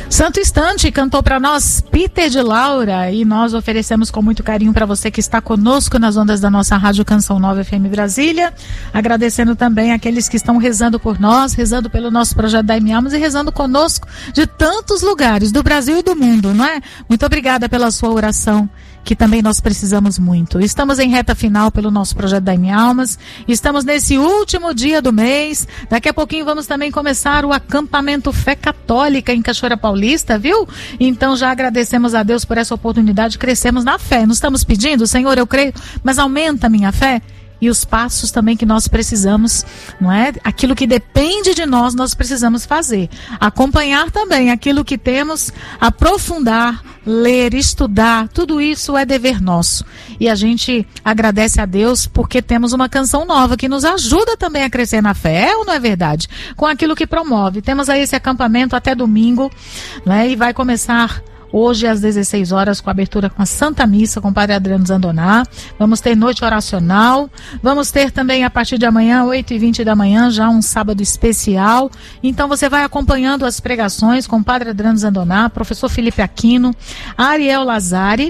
Santo Instante cantou para nós Peter de Laura, e nós oferecemos com muito carinho para você que está conosco nas ondas da nossa Rádio Canção Nova FM Brasília, agradecendo também aqueles que estão rezando por nós, rezando pelo nosso projeto Dai-me Almas e rezando conosco de tantos lugares do Brasil e do mundo, não é? Muito obrigada pela sua oração, que também nós precisamos muito. Estamos em reta final pelo nosso projeto Dai-me Almas, estamos nesse último dia do mês, daqui a pouquinho vamos também começar o acampamento Fé Católica em Cachoeira Paulista, viu? Então já agradecemos a Deus por essa oportunidade, crescemos na fé, nos estamos pedindo, Senhor, eu creio, mas aumenta a minha fé. E os passos também que nós precisamos, não é? Aquilo que depende de nós, nós precisamos fazer. Acompanhar também aquilo que temos, aprofundar, ler, estudar, tudo isso é dever nosso. E a gente agradece a Deus porque temos uma canção nova que nos ajuda também a crescer na fé, é ou não é verdade? Com aquilo que promove. Temos aí esse acampamento até domingo, né? E vai começar hoje às 16 horas com a abertura com a Santa Missa com o Padre Adriano Zandoná. Vamos ter noite oracional, vamos ter também a partir de amanhã 8h20 da manhã já um sábado especial. Então você vai acompanhando as pregações com o Padre Adriano Zandoná, professor Felipe Aquino, Ariel Lazari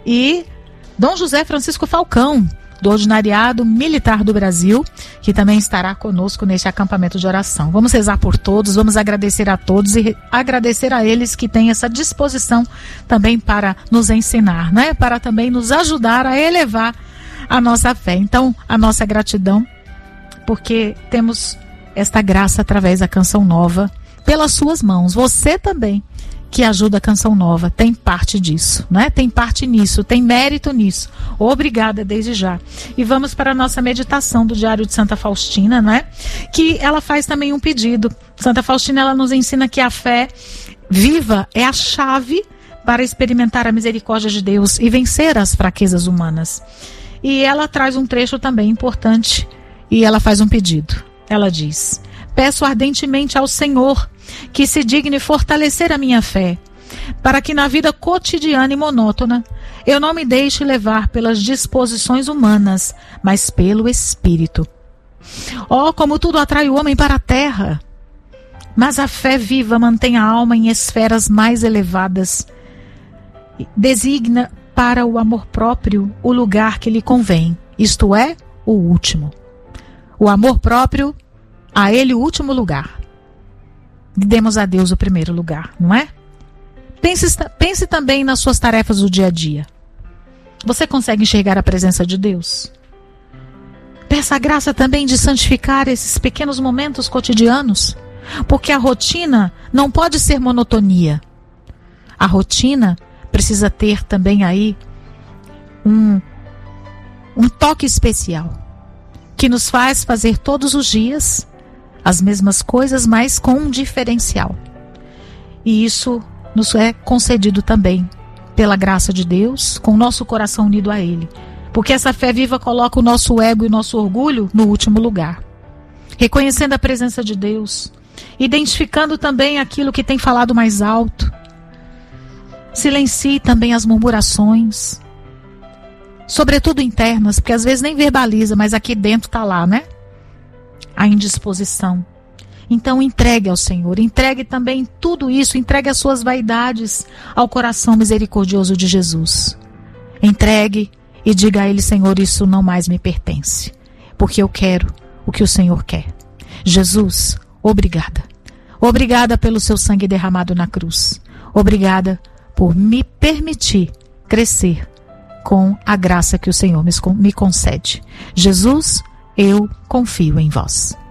e Dom José Francisco Falcão, do Ordinariado Militar do Brasil, que também estará conosco neste acampamento de oração. Vamos rezar por todos, vamos agradecer a todos e agradecer a eles que têm essa disposição também para nos ensinar, né? Para também nos ajudar a elevar a nossa fé. Então, a nossa gratidão, porque temos esta graça através da Canção Nova, pelas suas mãos. Você também, que ajuda a Canção Nova, tem parte disso, né? Tem parte nisso, tem mérito nisso. Obrigada desde já. E vamos para a nossa meditação do Diário de Santa Faustina, né? Que ela faz também um pedido. Santa Faustina, ela nos ensina que a fé viva é a chave para experimentar a misericórdia de Deus e vencer as fraquezas humanas. E ela traz um trecho também importante e ela faz um pedido. Ela diz: peço ardentemente ao Senhor que se digne fortalecer a minha fé, para que na vida cotidiana e monótona eu não me deixe levar pelas disposições humanas, mas pelo Espírito. Oh, como tudo atrai o homem para a terra! Mas a fé viva mantém a alma em esferas mais elevadas, designa para o amor próprio o lugar que lhe convém, isto é, o último. O amor próprio, a ele o último lugar. Demos a Deus o primeiro lugar, não é? Pense também nas suas tarefas do dia a dia. Você consegue enxergar a presença de Deus? Peça a graça também de santificar esses pequenos momentos cotidianos, porque a rotina não pode ser monotonia. A rotina precisa ter também aí um toque especial, que nos faz fazer todos os dias as mesmas coisas, mas com um diferencial. E isso nos é concedido também pela graça de Deus, com o nosso coração unido a Ele. Porque essa fé viva coloca o nosso ego e o nosso orgulho no último lugar. Reconhecendo a presença de Deus, identificando também aquilo que tem falado mais alto. Silencie também as murmurações, sobretudo internas, porque às vezes nem verbaliza, mas aqui dentro está lá, né? A indisposição. Então entregue ao Senhor, entregue também tudo isso, entregue as suas vaidades ao coração misericordioso de Jesus. Entregue e diga a Ele: Senhor, isso não mais me pertence, porque eu quero o que o Senhor quer. Jesus, obrigada. Obrigada pelo seu sangue derramado na cruz. Obrigada por me permitir crescer com a graça que o Senhor me concede. Jesus, eu confio em vós.